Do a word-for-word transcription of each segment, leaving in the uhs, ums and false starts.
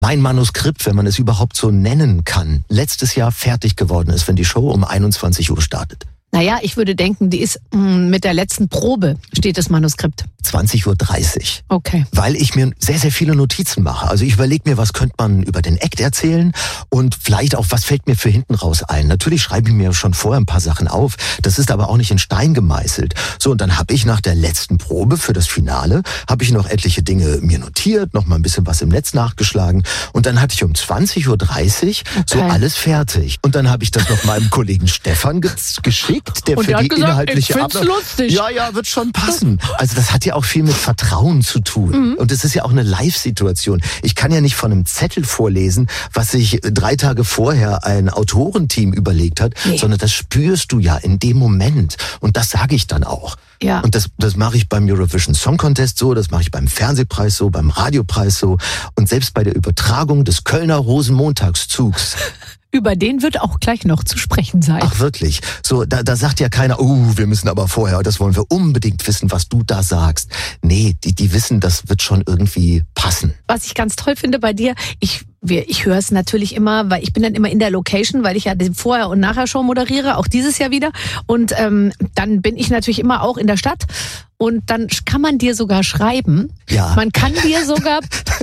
mein Manuskript, wenn man es überhaupt so nennen kann, letztes Jahr fertig geworden ist, wenn die Show um einundzwanzig Uhr startet? Naja, ich würde denken, die ist mh, mit der letzten Probe, steht das Manuskript. zwanzig Uhr dreißig. Okay. Weil ich mir sehr, sehr viele Notizen mache. Also ich überlege mir, was könnte man über den Act erzählen und vielleicht auch, was fällt mir für hinten raus ein. Natürlich schreibe ich mir schon vorher ein paar Sachen auf. Das ist aber auch nicht in Stein gemeißelt. So, und dann habe ich nach der letzten Probe für das Finale, habe ich noch etliche Dinge mir notiert, noch mal ein bisschen was im Netz nachgeschlagen. Und dann hatte ich um zwanzig Uhr dreißig okay. so alles fertig. Und dann habe ich das noch meinem Kollegen Stefan ge- geschickt. Der und für der die hat gesagt, inhaltliche ich find's Arbeit, lustig. Ja, ja, wird schon passen. Also das hat ja auch viel mit Vertrauen zu tun. Mhm. Und es ist ja auch eine Live-Situation. Ich kann ja nicht von einem Zettel vorlesen, was sich drei Tage vorher ein Autorenteam überlegt hat, nee. sondern das spürst du ja in dem Moment. Und das sage ich dann auch. Ja. Und das, das mache ich beim Eurovision Song Contest so, das mache ich beim Fernsehpreis so, beim Radiopreis so und selbst bei der Übertragung des Kölner Rosenmontagszugs. Über den wird auch gleich noch zu sprechen sein. Ach wirklich? So, da, da sagt ja keiner, oh, wir müssen aber vorher, das wollen wir unbedingt wissen, was du da sagst. Nee, die, die wissen, das wird schon irgendwie passen. Was ich ganz toll finde bei dir, ich wir, ich höre es natürlich immer, weil ich bin dann immer in der Location, weil ich ja den Vorher- und Nachher-Show moderiere, auch dieses Jahr wieder. Und ähm, dann bin ich natürlich immer auch in der Stadt. Und dann kann man dir sogar schreiben. Ja. Man kann dir sogar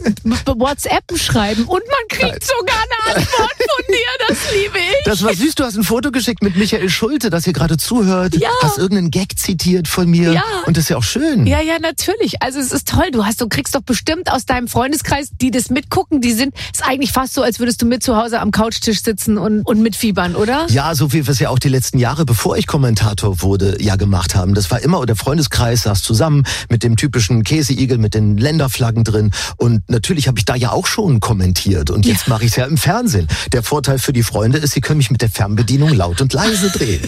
WhatsApp schreiben und man kriegt sogar eine Antwort von dir. Das liebe ich. Das war süß. Du hast ein Foto geschickt mit Michael Schulte, das ihr gerade zuhört. Ja. Hast irgendeinen Gag zitiert von mir. Ja. Und das ist ja auch schön. Ja, ja, natürlich. Also es ist toll. Du hast, du kriegst doch bestimmt aus deinem Freundeskreis, die das mitgucken, die sind, ist eigentlich fast so, als würdest du mit zu Hause am Couchtisch sitzen und, und mitfiebern, oder? Ja, so wie wir es ja auch die letzten Jahre, bevor ich Kommentator wurde, ja gemacht haben. Das war immer, der Freundeskreis saß zusammen mit dem typischen Käseigel, mit den Länderflaggen drin. Und natürlich habe ich da ja auch schon kommentiert. Und jetzt ja. mache ich es ja im Fernsehen. Der Vorteil für die Freunde ist, sie können mich mit der Fernbedienung laut und leise drehen.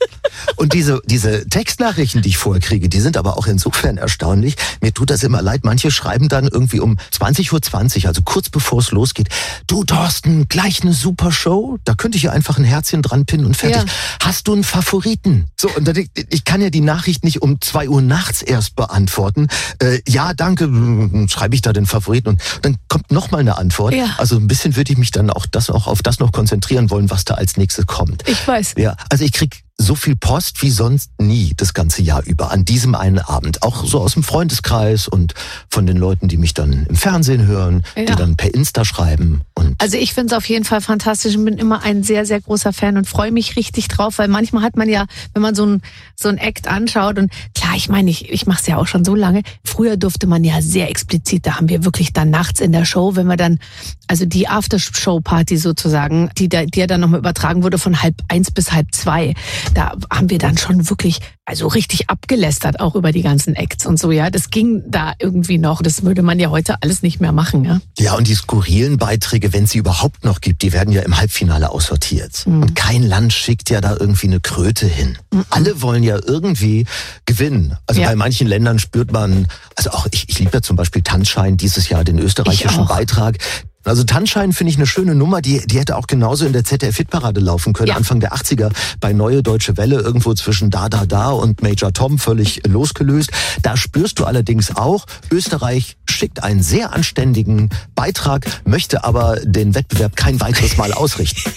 Und diese, diese Textnachrichten, die ich vorher kriege, die sind aber auch insofern erstaunlich. Mir tut das immer leid. Manche schreiben dann irgendwie um zwanzig Uhr zwanzig, also kurz bevor es losgeht, du Thorsten, gleich eine super Show. Da könnte ich ja einfach ein Herzchen dran pinnen und fertig. Ja. Hast du einen Favoriten? So, und dann, ich kann ja die Nachricht nicht um zwei Uhr nachts erst beantworten. Äh, ja, danke, schreibe ich da den Favoriten. Und dann kommt noch mal eine Antwort. Ja. Also ein bisschen würde ich mich dann auch, das, auch auf das noch konzentrieren wollen, was da als nächstes kommt. Ich weiß. Ja, also ich krieg so viel Post wie sonst nie das ganze Jahr über, an diesem einen Abend. Auch so aus dem Freundeskreis und von den Leuten, die mich dann im Fernsehen hören, ja. die dann per Insta schreiben. Und also ich finde es auf jeden Fall fantastisch und bin immer ein sehr, sehr großer Fan und freue mich richtig drauf, weil manchmal hat man ja, wenn man so ein so ein Act anschaut und klar, ich meine, ich, ich mache es ja auch schon so lange, früher durfte man ja sehr explizit, da haben wir wirklich dann nachts in der Show, wenn wir dann, also die Aftershow-Party sozusagen, die, die ja dann nochmal übertragen wurde von halb eins bis halb zwei, da haben wir dann schon wirklich, also richtig abgelästert auch über die ganzen Acts und so, ja. Das ging da irgendwie noch. Das würde man ja heute alles nicht mehr machen, ja. Ja, und die skurrilen Beiträge, wenn es sie überhaupt noch gibt, die werden ja im Halbfinale aussortiert. Mhm. Und kein Land schickt ja da irgendwie eine Kröte hin. Mhm. Alle wollen ja irgendwie gewinnen. Also ja. bei manchen Ländern spürt man, also auch ich, ich liebe ja zum Beispiel Tanzschein dieses Jahr, den österreichischen Beitrag. Also Tanzschein finde ich eine schöne Nummer, die die hätte auch genauso in der Z D F-Hitparade laufen können, ja. Anfang der achtziger bei Neue Deutsche Welle, irgendwo zwischen Da, Da, Da und Major Tom, völlig losgelöst. Da spürst du allerdings auch, Österreich schickt einen sehr anständigen Beitrag, möchte aber den Wettbewerb kein weiteres Mal ausrichten.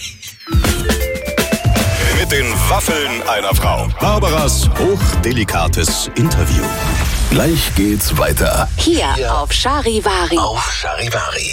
Mit den Waffeln einer Frau. Barbaras hochdelikates Interview. Gleich geht's weiter. Hier auf Charivari. Auf Charivari.